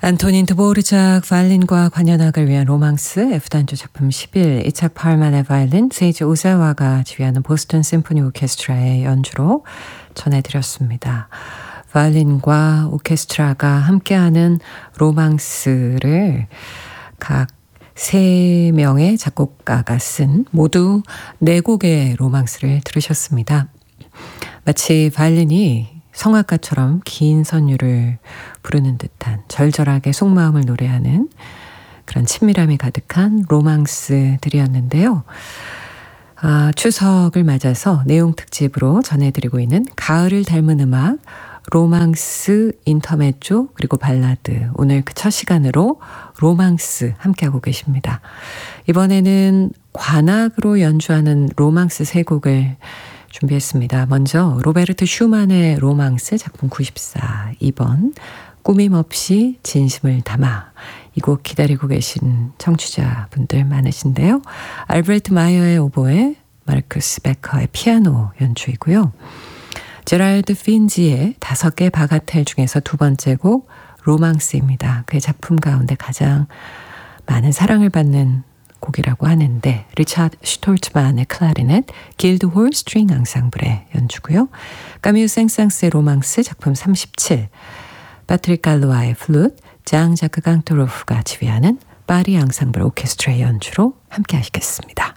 안토닌 드보르작 바이올린과 관현악을 위한 로망스 F단조 작품 11 이착 팔만의 바이올린 세이지 오사와가 지휘하는 보스턴 심포니 오케스트라의 연주로 전해드렸습니다. 바이올린과 오케스트라가 함께하는 로망스를 각 3명의 작곡가가 쓴 모두 4곡의 로망스를 들으셨습니다. 마치 바이올린이 성악가처럼 긴 선율을 부르는 듯한 절절하게 속마음을 노래하는 그런 친밀함이 가득한 로망스들이었는데요. 추석을 맞아서 내용 특집으로 전해드리고 있는 가을을 닮은 음악, 로망스, 인터메조, 그리고 발라드. 오늘 그 첫 시간으로 로망스 함께하고 계십니다. 이번에는 관악으로 연주하는 로망스 3곡을 준비했습니다. 먼저 로베르트 슈만의 로망스 작품 94, 2번 꾸밈없이 진심을 담아. 이 곡 기다리고 계신 청취자분들 많으신데요. 알브레트 마이어의 오보에 마르쿠스 베커의 피아노 연주이고요. 제랄드 핀지의 5개 바가텔 중에서 2번째 곡 로망스입니다. 그의 작품 가운데 가장 많은 사랑을 받는 곡이라고 하는데 리차드 슈톨츠만의 클라리넷, 길드홀 스트링 앙상블의 연주고요. 까뮤 생상스의 로망스 작품 37, 파트릭 갈로아의 플룻, 장 자크 강토로프가 지휘하는 파리 앙상블 오케스트라의 연주로 함께 하시겠습니다.